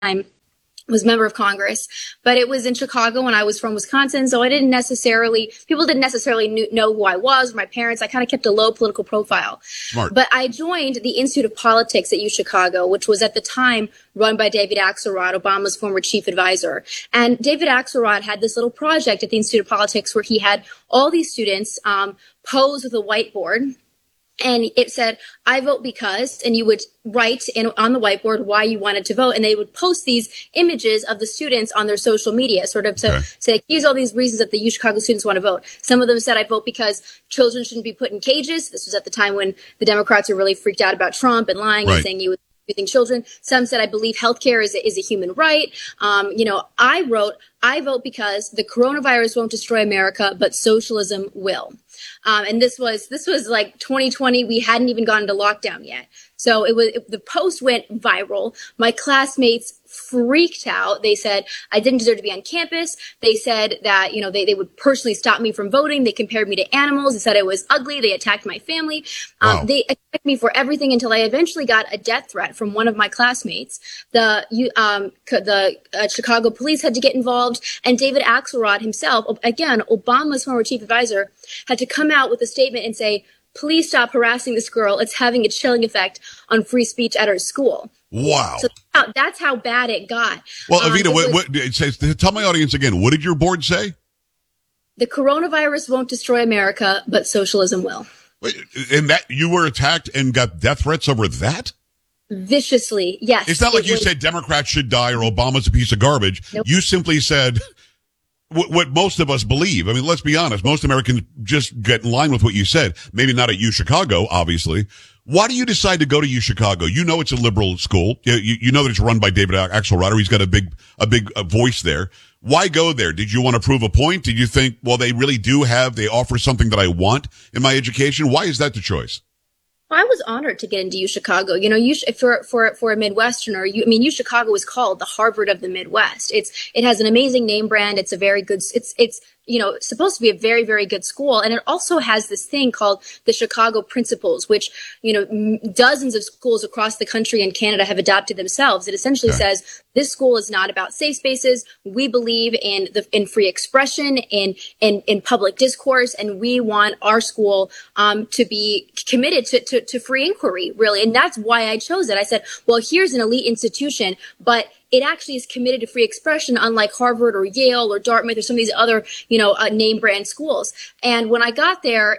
time was member of Congress, but it was in Chicago and I was from Wisconsin. So people didn't necessarily know who I was, or my parents. I kind of kept a low political profile. Smart. But I joined the Institute of Politics at U Chicago, which was at the time run by David Axelrod, Obama's former chief advisor. And David Axelrod had this little project at the Institute of Politics where he had all these students pose with a whiteboard. And it said, I vote because, and you would write on the whiteboard why you wanted to vote. And they would post these images of the students on their social media, sort of to say, here's all these reasons that the U Chicago students want to vote. Some of them said, I vote because children shouldn't be put in cages. This was at the time when the Democrats were really freaked out about Trump and lying and saying you would using children. Some said, I believe healthcare is a human right. I wrote, I vote because the coronavirus won't destroy America, but socialism will. And this was like 2020. We hadn't even gone into lockdown yet. So the post went viral. My classmates freaked out. They said I didn't deserve to be on campus. They said that, they would personally stop me from voting. They compared me to animals. They said I was ugly. They attacked my family. Wow. They attacked me for everything until I eventually got a death threat from one of my classmates. The Chicago police had to get involved, and David Axelrod himself, again, Obama's former chief advisor, had to come out with a statement and say, please stop harassing this girl. It's having a chilling effect on free speech at our school. Wow. So that's how bad it got. Well, Evita, tell my audience again, what did your board say? The coronavirus won't destroy America, but socialism will. Wait, and that you were attacked and got death threats over that? Viciously, yes. It's not like you said Democrats should die or Obama's a piece of garbage. Nope. You simply said what most of us believe. I mean, let's be honest. Most Americans just get in line with what you said. Maybe not at U Chicago, obviously. Why do you decide to go to U Chicago? You know it's a liberal school. You know that it's run by David Axelrod. He's got a big voice there. Why go there? Did you want to prove a point? Did you think, well, they really they offer something that I want in my education? Why is that the choice? I was honored to get into U Chicago. For a Midwesterner, U Chicago is called the Harvard of the Midwest. It has an amazing name brand. It's a very good. It's supposed to be a very, very good school. And it also has this thing called the Chicago Principles, which, dozens of schools across the country and Canada have adopted themselves. It essentially says this school is not about safe spaces. We believe in free expression, in public discourse, and we want our school to be committed to free inquiry, really. And that's why I chose it. I said, well, here's an elite institution, but it actually is committed to free expression, unlike Harvard or Yale or Dartmouth or some of these other, name brand schools. And when I got there,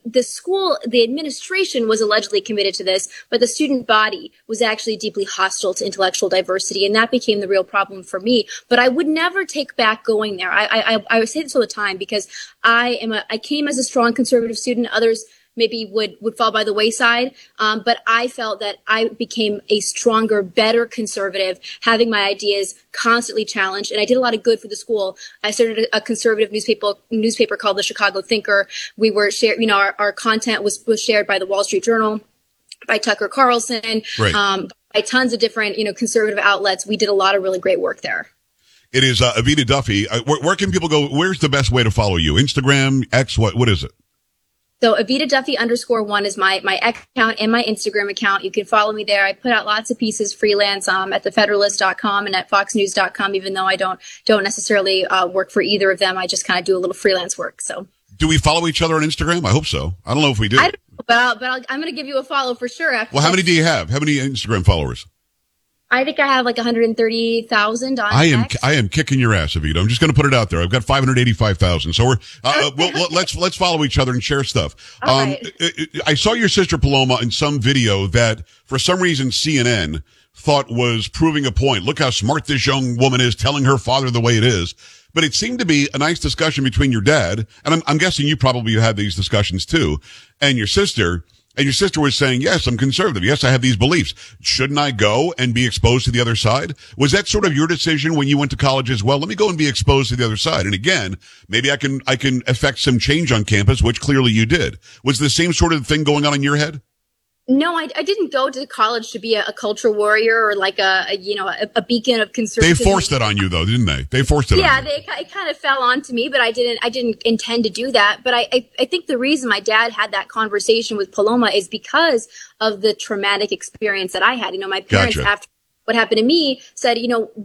the administration was allegedly committed to this, but the student body was actually deeply hostile to intellectual diversity. And that became the real problem for me. But I would never take back going there. I say this all the time because I came as a strong conservative student. Others maybe would fall by the wayside. But I felt that I became a stronger, better conservative, having my ideas constantly challenged. And I did a lot of good for the school. I started a conservative newspaper called the Chicago Thinker. We were our content was shared by the Wall Street Journal, by Tucker Carlson, by tons of different, conservative outlets. We did a lot of really great work there. It is Evita Duffy. Where can people go? Where's the best way to follow you? Instagram, X, what is it? So Evita Duffy _1 is my X account and my Instagram account. You can follow me there. I put out lots of pieces freelance at thefederalist.com and at foxnews.com, even though I don't necessarily work for either of them. I just kind of do a little freelance work. So do we follow each other on Instagram? I hope so. I don't know if we do. I don't know, but I'm going to give you a follow for sure. Well, how many do you have? How many Instagram followers? I think I have like 130,000 on X. I am kicking your ass, Evita. I'm just going to put it out there. I've got 585,000. So we're let's follow each other and share stuff. Right. I saw your sister Paloma in some video that for some reason CNN thought was proving a point. Look how smart this young woman is, telling her father the way it is. But it seemed to be a nice discussion between your dad, and I'm guessing you probably had these discussions too, and your sister. And your sister was saying, yes, I'm conservative. Yes, I have these beliefs. Shouldn't I go and be exposed to the other side? Was that sort of your decision when you went to college as well? Let me go and be exposed to the other side. And again, maybe I can affect some change on campus, which clearly you did. Was the same sort of thing going on in your head? No, I didn't go to college to be a culture warrior or like a beacon of conservatism. They forced it on you though, didn't they? They forced it on you. Yeah, it kind of fell onto me, but I didn't intend to do that. But I think the reason my dad had that conversation with Paloma is because of the traumatic experience that I had. My parents, Gotcha. What Happened to Me said,